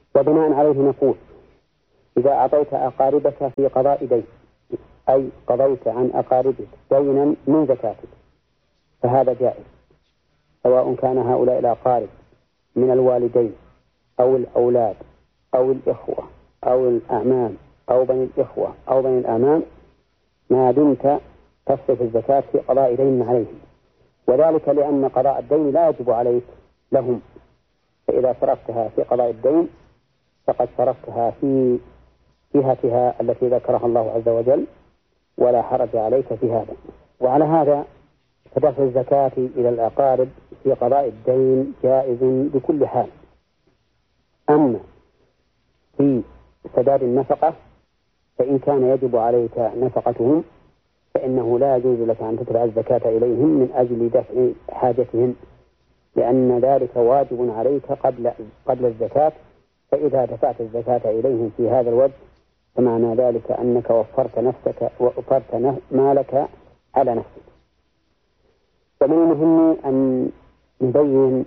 وبناء عليه نقول إذا أعطيت أقاربك في قضاء دين، أي قضيت عن أقاربك دينا من زكاتك، فهذا جائز، سواء كان هؤلاء الأقارب من الوالدين أو الأولاد أو الإخوة أو الأعمام أو بني الإخوة أو بني الأعمام، ما دمت تصرف الزكاة في قضاء دين عليهم، وذلك لأن قضاء الدين لا يجب عليك لهم، فإذا صرفتها في قضاء الدين فقد صرفتها في جهتها التي ذكرها الله عز وجل، ولا حرج عليك في هذا. وعلى هذا فدفع الزكاة إلى الأقارب في قضاء الدين جائز بكل حال. أما في سداد النفقة فإن كان يجب عليك نفقتهم فإنه لا يجوز لك أن تدفع الزكاة إليهم من أجل دفع حاجتهم، لأن ذلك واجب عليك قبل الزكاة، فإذا دفعت الزكاة إليهم في هذا الوجه فمعنى ذلك أنك وفرت نفسك ووفرت مالك على نفسك. ومن المهم أن نبين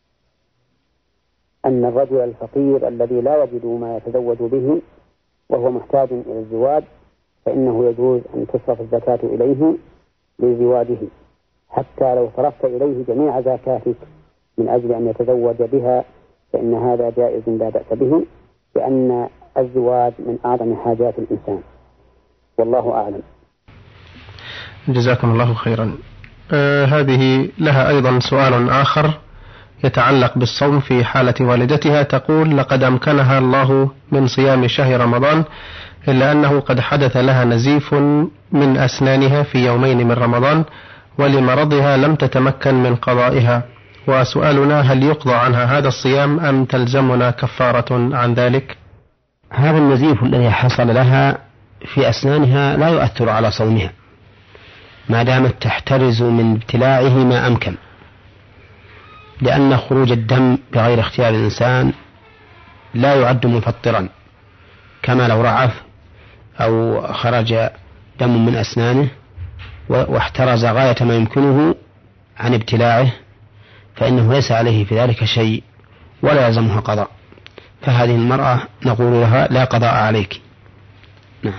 أن الرجل الفقير الذي لا يجد ما يتزوج به وهو محتاج إلى الزواج فإنه يجوز أن تصرف الزكاة إليه لزواجه، حتى لو صرفت إليه جميع زكاتك من أجل أن يتزوج بها فإن هذا جائز لا بأس به، لأن الزواج من أعظم حاجات الإنسان، والله أعلم. جزاكم الله خيرا. هذه لها أيضا سؤال آخر يتعلق بالصوم في حالة والدتها، تقول: لقد أمكنها الله من صيام شهر رمضان، إلا أنه قد حدث لها نزيف من أسنانها في يومين من رمضان، ولمرضها لم تتمكن من قضائها، وسؤالنا: هل يقضى عنها هذا الصيام أم تلزمنا كفارة عن ذلك؟ هذا النزيف الذي حصل لها في أسنانها لا يؤثر على صومها ما دامت تحترز من ابتلاعه ما أمكن، لأن خروج الدم بغير اختيار الإنسان لا يعد مفطرا، كما لو رعف أو خرج دم من أسنانه واحترز غاية ما يمكنه عن ابتلاعه فإنه ليس عليه في ذلك شيء ولا يلزمها قضاء، فهذه المرأة نقول لها لا قضاء عليك. نعم.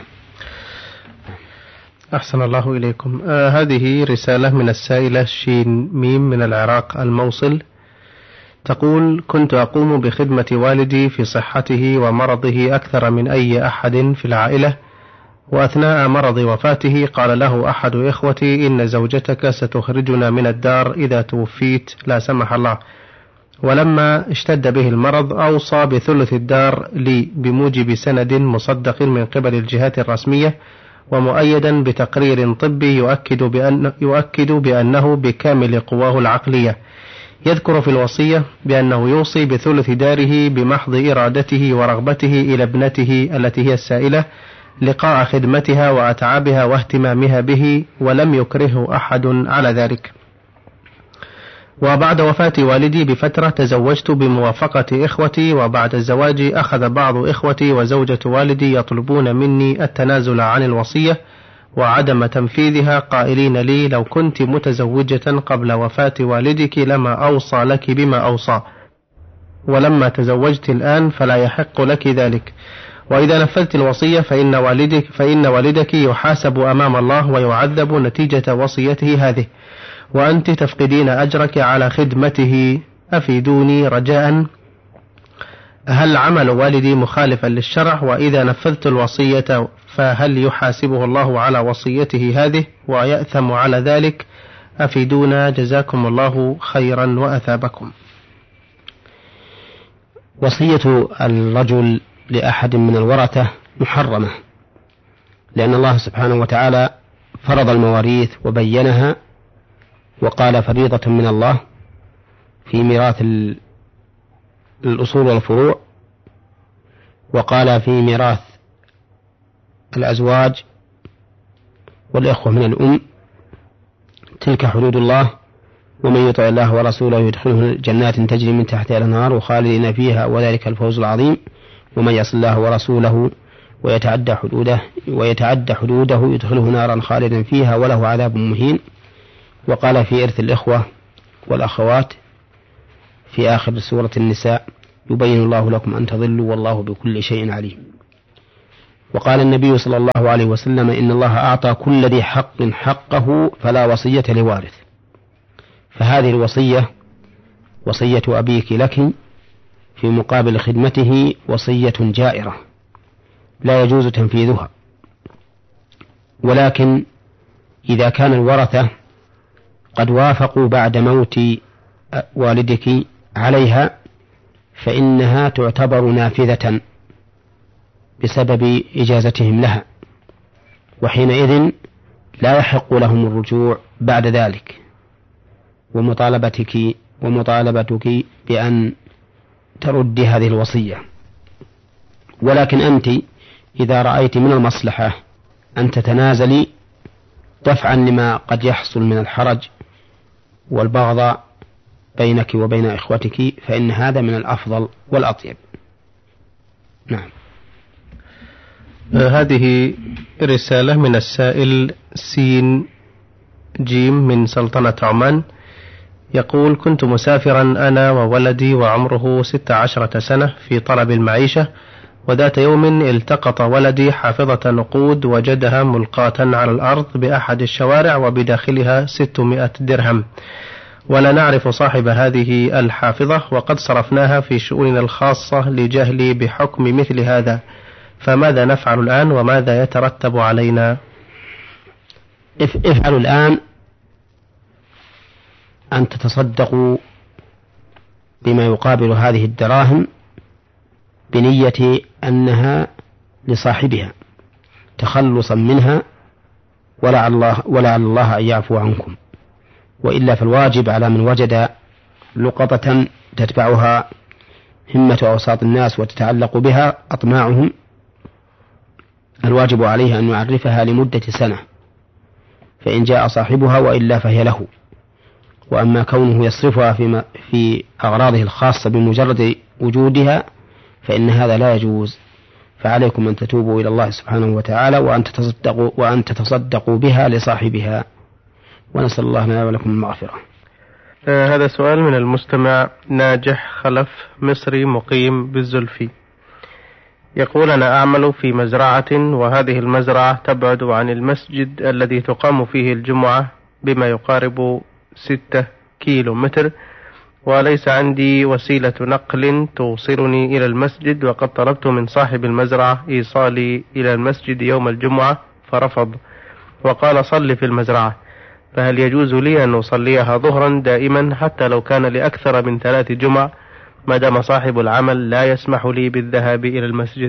أحسن الله إليكم. هذه رسالة من السائلة شين ميم من العراق الموصل، تقول: كنت أقوم بخدمة والدي في صحته ومرضه أكثر من أي أحد في العائلة، وأثناء مرض وفاته قال له أحد إخوتي: إن زوجتك ستخرجنا من الدار إذا توفيت لا سمح الله. ولما اشتد به المرض أوصى بثلث الدار لي بموجب سند مصدق من قبل الجهات الرسمية ومؤيدا بتقرير طبي يؤكد بأنه بكامل قواه العقلية. يذكر في الوصية بأنه يوصي بثلث داره بمحض إرادته ورغبته إلى ابنته التي هي السائلة لقاء خدمتها وأتعابها واهتمامها به، ولم يكرهه أحد على ذلك. وبعد وفاة والدي بفترة تزوجت بموافقة إخوتي، وبعد الزواج أخذ بعض إخوتي وزوجة والدي يطلبون مني التنازل عن الوصية وعدم تنفيذها، قائلين لي: لو كنت متزوجة قبل وفاة والدك لما أوصى لك بما أوصى، ولما تزوجت الآن فلا يحق لك ذلك، وإذا نفذت الوصية فإن والدك يحاسب أمام الله ويعذب نتيجة وصيته هذه، وأنت تفقدين أجرك على خدمته، أفيدوني رجاء، هل عمل والدي مخالفا للشرع؟ وإذا نفذت الوصية فهل يحاسبه الله على وصيته هذه ويأثم على ذلك؟ أفيدونا جزاكم الله خيرا وأثابكم. وصية الرجل لأحد من الورثة محرمة، لأن الله سبحانه وتعالى فرض المواريث وبينها وقال: فريضة من الله في ميراث الأصول والفروع، وقال في ميراث الأزواج والإخوة من الأم: تلك حدود الله ومن يطع الله ورسوله يدخله جنات تجري من تحتها الأنهار وخالدين فيها وذلك الفوز العظيم، ومن يعص الله ورسوله ويتعدى حدوده يدخله نارا خالدا فيها وله عذاب مهين. وقال في إرث الإخوة والأخوات في آخر سورة النساء: يبين الله لكم أن تضلوا والله بكل شيء عليم. وقال النبي صلى الله عليه وسلم إن الله أعطى كل ذي حق حقه فلا وصية لوارث. فهذه الوصية وصية أبيك لك في مقابل خدمته وصية جائرة لا يجوز تنفيذها، ولكن إذا كان الورثة قد وافقوا بعد موت والدك عليها فإنها تعتبر نافذة بسبب إجازتهم لها، وحينئذ لا يحق لهم الرجوع بعد ذلك ومطالبتك بأن ترد هذه الوصية. ولكن أنت إذا رأيت من المصلحة أن تتنازلي دفعا لما قد يحصل من الحرج والبغضاء بينك وبين إخوتك فإن هذا من الأفضل والأطيب. نعم. هذه رسالة من السائل سين جيم من سلطنة عمان، يقول: كنت مسافرا أنا وولدي وعمره 16 سنة في طلب المعيشة، وذات يوم التقط ولدي حافظة نقود وجدها ملقاة على الأرض بأحد الشوارع وبداخلها 600 درهم، ولا نعرف صاحب هذه الحافظة وقد صرفناها في شؤوننا الخاصة لجهلي بحكم مثل هذا، فماذا نفعل الآن وماذا يترتب علينا؟ افعلوا الآن أن تتصدقوا بما يقابل هذه الدراهم بنية أنها لصاحبها تخلصا منها ولعل الله أن يعفو عنكم، وإلا فالواجب على من وجد لقطة تتبعها همة أوساط الناس وتتعلق بها أطماعهم الواجب عليه أن يعرفها لمدة سنة، فإن جاء صاحبها وإلا فهي له. وأما كونه يصرفها في أغراضه الخاصة بمجرد وجودها فإن هذا لا يجوز، فعليكم أن تتوبوا إلى الله سبحانه وتعالى وأن تتصدقوا بها لصاحبها، ونسأل الله لنا ولكم المغفرة. هذا سؤال من المستمع ناجح خلف مصري مقيم بالزلفي، يقول: أنا أعمل في مزرعة، وهذه المزرعة تبعد عن المسجد الذي تقام فيه الجمعة بما يقارب 6 كيلو متر، وليس عندي وسيلة نقل توصلني إلى المسجد، وقد طلبت من صاحب المزرعة إيصالي إلى المسجد يوم الجمعة فرفض وقال: صل في المزرعة، فهل يجوز لي أن أصليها ظهرا دائما حتى لو كان لأكثر من 3 جمع ما دام صاحب العمل لا يسمح لي بالذهاب إلى المسجد؟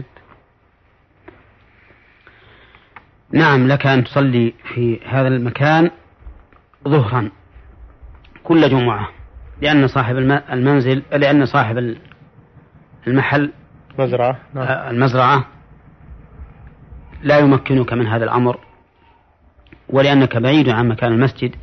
نعم، لك أن تصلي في هذا المكان ظهرا كل جمعة، لأن صاحب المنزل لأن صاحب المحل المزرعة لا يمكنك من هذا الأمر، ولأنك بعيد عن مكان المسجد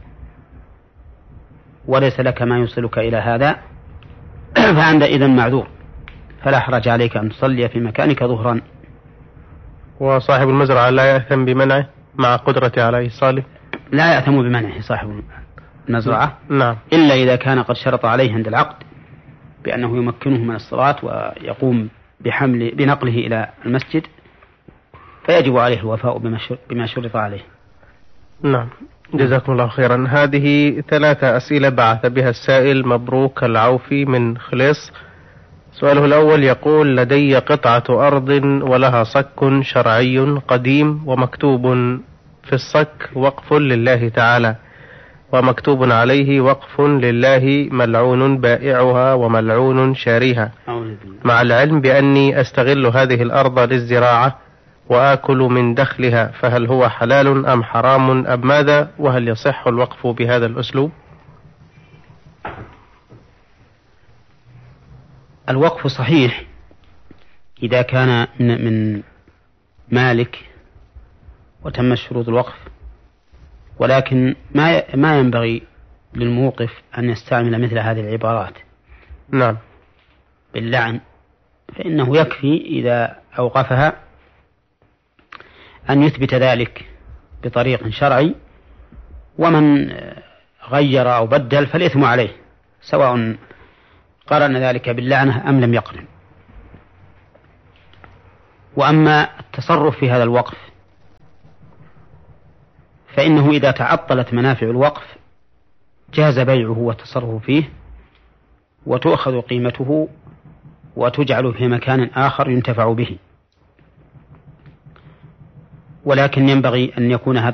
وليس لك ما يوصلك إلى هذا، فأنت إذن معذور، فلا حرج عليك أن تصلي في مكانك ظهرا. وصاحب المزرعة لا يأثم بمنعه مع قدرته على إيصاله؟ لا يأثم بمنعه صاحب المزرعة، نعم، إلا إذا كان قد شرط عليه عند العقد بأنه يمكنه من الصلاة ويقوم بنقله إلى المسجد، فيجب عليه الوفاء بما شرط عليه. نعم، جزاكم الله خيرا. هذه 3 أسئلة بعث بها السائل مبروك العوفي من خليص. سؤاله الأول يقول: لدي قطعة أرض ولها صك شرعي قديم، ومكتوب في الصك وقف لله تعالى، ومكتوب عليه وقف لله ملعون بائعها وملعون شاريها، مع العلم بأني أستغل هذه الأرض للزراعة وآكل من دخلها، فهل هو حلال أم حرام أم ماذا؟ وهل يصح الوقف بهذا الأسلوب؟ الوقف صحيح إذا كان من مالك وتم شروط الوقف، ولكن ما ينبغي للموقف أن يستعمل مثل هذه العبارات. نعم، باللعن، فإنه يكفي إذا أوقفها أن يثبت ذلك بطريق شرعي، ومن غير أو بدل فالإثم عليه، سواء قرن ذلك باللعنة أم لم يقرن. وأما التصرف في هذا الوقف فإنه إذا تعطلت منافع الوقف جاز بيعه والتصرف فيه وتؤخذ قيمته وتجعل في مكان آخر ينتفع به، ولكن ينبغي أن يكون هذا